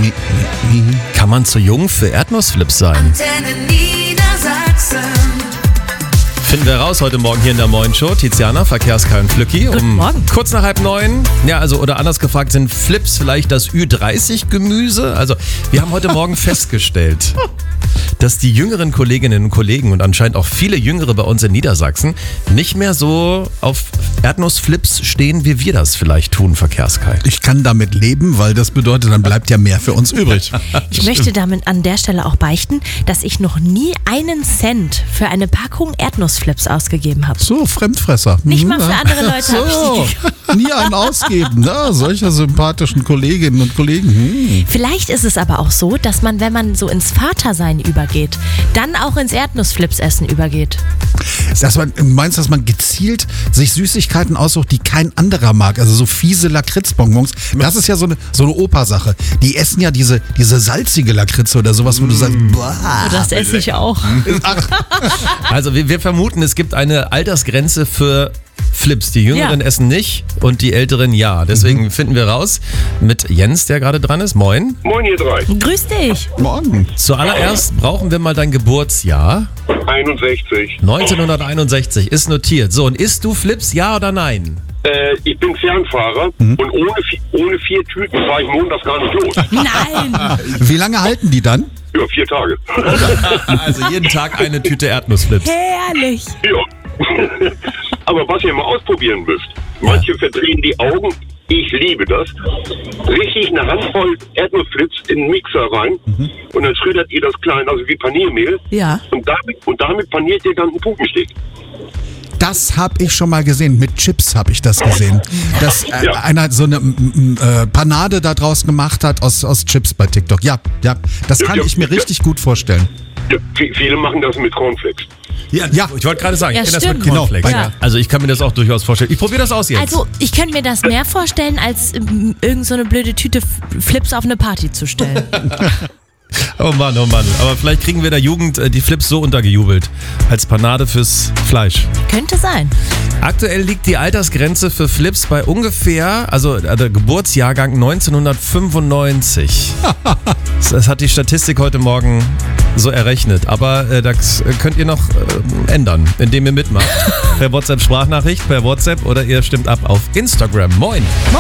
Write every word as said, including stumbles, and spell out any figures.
Kann man zu jung für Erdnussflips sein? Antenne Niedersachsen. Finden wir raus heute Morgen hier in der Moin Show. Tiziana, Verkehrskeim Flücki. Guten Um Morgen. kurz nach halb neun. Ja, also, oder anders gefragt, sind Flips vielleicht das Ü dreißig Gemüse? Also, wir haben heute Morgen festgestellt, dass die jüngeren Kolleginnen und Kollegen und anscheinend auch viele Jüngere bei uns in Niedersachsen nicht mehr so auf Erdnussflips stehen, wie wir das vielleicht tun, Verkehrskeim. Ich kann damit leben, weil das bedeutet, dann bleibt ja mehr für uns übrig. Ich möchte damit an der Stelle auch beichten, dass ich noch nie einen Cent für eine Packung Erdnussflips ausgegeben habe. So, Fremdfresser. Nicht Hm, mal für ja. andere Leute habe ich So, die. nie einen ausgeben. Ja, solcher sympathischen Kolleginnen und Kollegen. Hm. Vielleicht ist es aber auch so, dass man, wenn man so ins Vatersein übergeht, dann auch ins Erdnussflips-Essen übergeht. Dass man, meinst du, dass man gezielt sich Süßigkeiten aussucht, die kein anderer mag? Also so fiese Lakritzbonbons. Das ist ja so eine, so eine Opa-Sache. Die essen ja diese, diese salzige Lakritze oder sowas, wo du sagst, boah. Das esse ich auch. Also, wir, wir vermuten, es gibt eine Altersgrenze für Flips. Die Jüngeren Ja. essen nicht und die Älteren ja. Deswegen finden wir raus mit Jens, der gerade dran ist. Moin. Moin, ihr drei. Grüß dich. Morgen. Zuallererst brauchen wir mal dein Geburtsjahr. einundsechzig. neunzehnhunderteinundsechzig ist notiert. So, und isst du Flips, ja oder nein? Äh, ich bin Fernfahrer und ohne, vi- ohne vier Tüten fahre ich montags gar nicht los. Nein. Wie lange halten die dann? Ja, vier Tage. Also jeden Tag eine Tüte Erdnussflips. Herrlich. Ja. Aber was ihr mal ausprobieren müsst, manche verdrehen die Augen, ich liebe das, richtig eine Handvoll Erdnussflips in den Mixer rein und dann schreddert ihr das klein, also wie Paniermehl. Ja. Und damit, und damit paniert ihr dann einen Putenstich. Das habe ich schon mal gesehen. Mit Chips habe ich das gesehen. Dass äh, Ja. einer so eine m- m- äh, Panade da draus gemacht hat aus, aus Chips bei TikTok. Ja, ja. Das Ja, kann ja, ich mir ja. richtig gut vorstellen. Ja, v- viele machen das mit Cornflakes. Ja, Ja. ich wollte gerade sagen, Ja, ich kenne das mit stimmt. Cornflakes. Genau. Ja. Also ich kann mir das auch durchaus vorstellen. Ich probiere das aus jetzt. Also, ich könnte mir das mehr vorstellen, als ähm, irgend so eine blöde Tüte F- Flips auf eine Party zu stellen. Oh Mann, oh Mann. Aber vielleicht kriegen wir der Jugend äh, die Flips so untergejubelt. Als Panade fürs Fleisch. Könnte sein. Aktuell liegt die Altersgrenze für Flips bei ungefähr, also äh, der Geburtsjahrgang neunzehnhundertfünfundneunzig. Das hat die Statistik heute Morgen so errechnet. Aber äh, das könnt ihr noch äh, ändern, indem ihr mitmacht. Per WhatsApp-Sprachnachricht, per WhatsApp oder ihr stimmt ab auf Instagram. Moin.